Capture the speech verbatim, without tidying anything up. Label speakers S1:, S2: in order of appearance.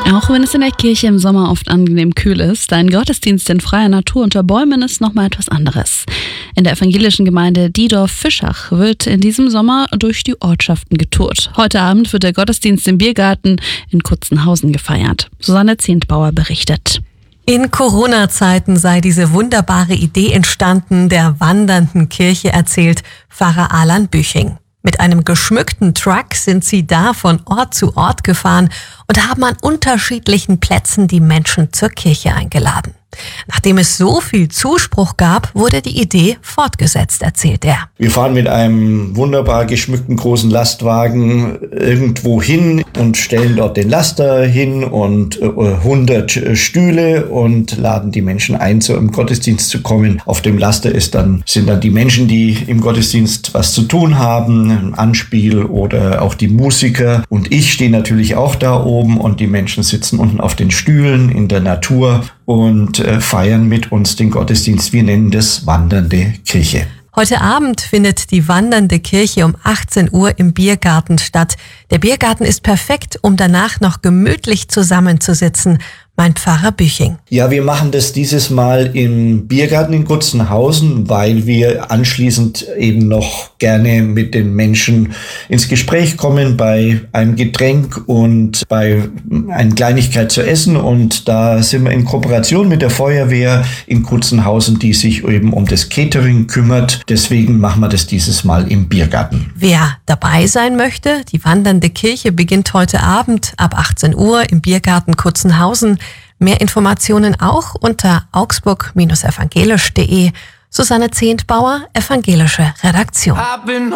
S1: Auch wenn es in der Kirche im Sommer oft angenehm kühl ist, ein Gottesdienst in freier Natur unter Bäumen ist nochmal etwas anderes. In der evangelischen Gemeinde Diedorf-Fischach wird in diesem Sommer durch die Ortschaften getourt. Heute Abend wird der Gottesdienst im Biergarten in Kutzenhausen gefeiert. Susanne Zehntbauer berichtet.
S2: In Corona-Zeiten sei diese wunderbare Idee entstanden, der wandernden Kirche, erzählt Pfarrer Alan Büching. Mit einem geschmückten Truck sind sie da von Ort zu Ort gefahren und haben an unterschiedlichen Plätzen die Menschen zur Kirche eingeladen. Nachdem es so viel Zuspruch gab, wurde die Idee fortgesetzt, erzählt er.
S3: Wir fahren mit einem wunderbar geschmückten großen Lastwagen irgendwo hin und stellen dort den Laster hin und hundert Stühle und laden die Menschen ein, zu im Gottesdienst zu kommen. Auf dem Laster ist dann, sind dann die Menschen, die im Gottesdienst was zu tun haben, ein Anspiel oder auch die Musiker. Und ich stehe natürlich auch da oben und die Menschen sitzen unten auf den Stühlen in der Natur und äh, feiern mit uns den Gottesdienst. Wir nennen das wandernde Kirche.
S2: Heute Abend findet die wandernde Kirche um achtzehn Uhr im Biergarten statt. Der Biergarten ist perfekt, um danach noch gemütlich zusammenzusitzen, meint Pfarrer Büching.
S3: Ja, wir machen das dieses Mal im Biergarten in Kutzenhausen, weil wir anschließend eben noch gerne mit den Menschen ins Gespräch kommen bei einem Getränk und bei einer Kleinigkeit zu essen. Und da sind wir in Kooperation mit der Feuerwehr in Kutzenhausen, die sich eben um das Catering kümmert. Deswegen machen wir das dieses Mal im Biergarten.
S2: Wer dabei sein möchte, die wandernde Kirche beginnt heute Abend ab achtzehn Uhr im Biergarten Kutzenhausen. Mehr Informationen auch unter augsburg Bindestrich evangelisch Punkt de. Susanne Zehntbauer, evangelische Redaktion.